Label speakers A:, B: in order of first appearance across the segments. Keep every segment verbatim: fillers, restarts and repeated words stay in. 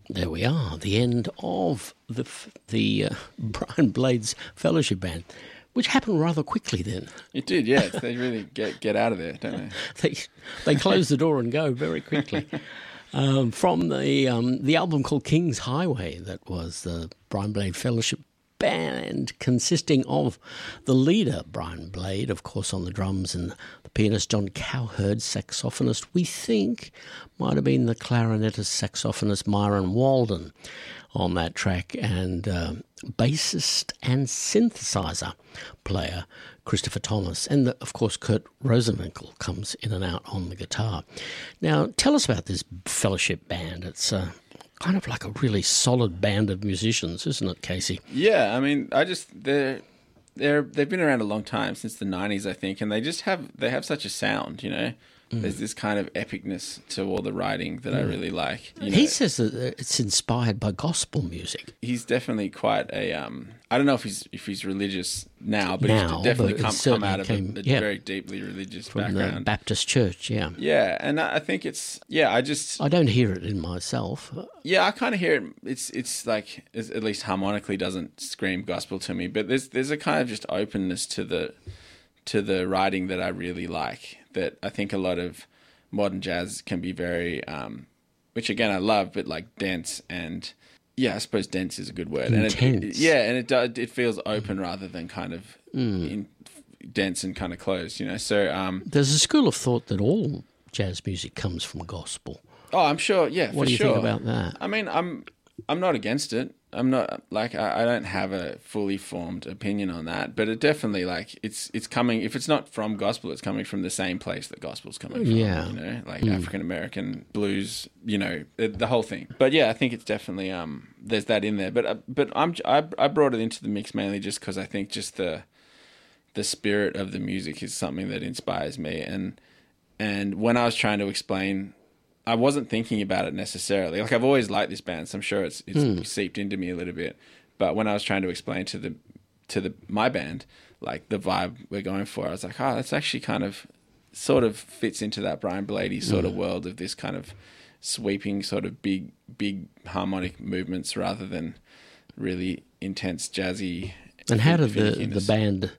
A: There we are, the end of the the uh, Brian Blades Fellowship Band, which happened rather quickly then.
B: It did, yeah. They really get get out of there, don't they?
A: they they close the door and go very quickly. um, from the um, the album called King's Highway, that was the Brian Blade Fellowship Band, consisting of the leader, Brian Blade, of course, on the drums, and the pianist John Cowherd, saxophonist, we think might have been the clarinetist, saxophonist Myron Walden on that track, and uh, bassist and synthesizer player Christopher Thomas, and the, of course Kurt Rosenwinkel comes in and out on the guitar. Now, tell us about this Fellowship Band. It's uh, kind of like a really solid band of musicians, isn't it, Casey?
B: Yeah, I mean, I just they're they're they've been around a long time, since the nineties, I think, and they just have they have such a sound, you know. Mm. There's this kind of epicness to all the writing that mm. I really like. You know,
A: he says that it's inspired by gospel music.
B: He's definitely quite a um, I don't know if he's if he's religious now, but
A: now,
B: he's definitely
A: but
B: come, come out of
A: came,
B: a, a
A: yeah,
B: very deeply religious
A: from
B: background.
A: The Baptist church, yeah.
B: Yeah, and I think it's yeah. I just
A: I don't hear it in myself.
B: Yeah, I kind of hear it. It's it's like it's, at least harmonically doesn't scream gospel to me, but there's there's a kind of just openness to the to the writing that I really like. That I think a lot of modern jazz can be very, um, which again I love, but like dense and yeah, I suppose dense is a good word.
A: Intense.
B: And it, yeah, and it does, it feels open rather than kind of mm. in, dense and kind of closed, you know. So um,
A: there's a school of thought that all jazz music comes from gospel.
B: Oh, I'm sure. Yeah,
A: what
B: for
A: do you
B: sure.
A: think about that?
B: I mean, I'm I'm not against it. I'm not like I, I don't have a fully formed opinion on that, but it definitely like it's it's coming. If it's not from gospel, it's coming from the same place that gospel's coming from.
A: Yeah,
B: you know, like
A: mm.
B: African American blues. You know, the whole thing. But yeah, I think it's definitely um there's that in there. But uh, but I'm I I brought it into the mix mainly just because I think just the the spirit of the music is something that inspires me, and and when I was trying to explain. I wasn't thinking about it necessarily. Like I've always liked this band, so I'm sure it's it's mm. seeped into me a little bit. But when I was trying to explain to the to the my band like the vibe we're going for, I was like, oh, that's actually kind of sort of fits into that Brian Blady sort mm. of world of this kind of sweeping sort of big big harmonic movements rather than really intense jazzy.
A: And how did the the band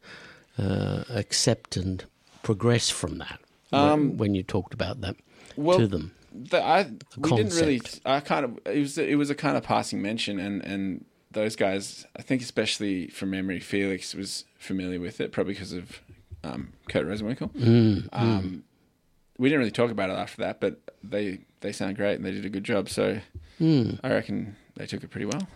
A: uh, accept and progress from that um, when, when you talked about that
B: well,
A: to them?
B: The, I we didn't really. I kind of it was it was a kind of passing mention, and, and those guys, I think especially from memory, Felix was familiar with it, probably because of um, Kurt Rosenwinkel.
A: Mm,
B: um,
A: mm.
B: We didn't really talk about it after that, but they they sound great and they did a good job. So
A: mm.
B: I reckon they took it pretty well.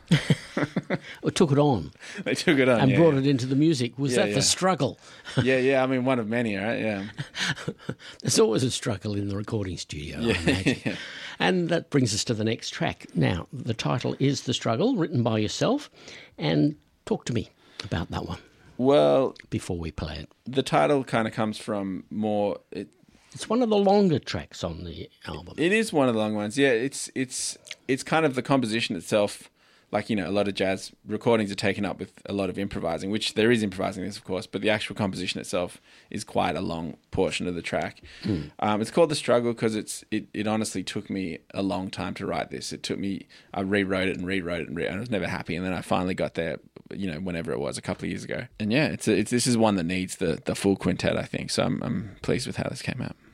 A: Or took it on.
B: They took it on
A: and
B: yeah,
A: brought
B: yeah.
A: it into the music. Was
B: yeah,
A: that
B: yeah.
A: the struggle?
B: yeah, yeah. I mean, one of many, right? Yeah.
A: There's always a struggle in the recording studio,
B: yeah,
A: I imagine. Yeah. And that brings us to the next track. Now, the title is The Struggle, written by yourself. And talk to me about that one.
B: Well,
A: before we play it.
B: The title kind of comes from more... It,
A: It's one of the longer tracks on the album.
B: It is one of the long ones. Yeah, it's it's it's kind of the composition itself. Like, you know, a lot of jazz recordings are taken up with a lot of improvising, which there is improvising in this, of course, but the actual composition itself is quite a long portion of the track. Mm. Um, it's called The Struggle because it's it, it honestly took me a long time to write this. It took me, I rewrote it and rewrote it and, re- I was never happy. And then I finally got there, you know, whenever it was, a couple of years ago. And yeah, it's, a, it's this is one that needs the, the full quintet, I think. So I'm, I'm pleased with how this came out.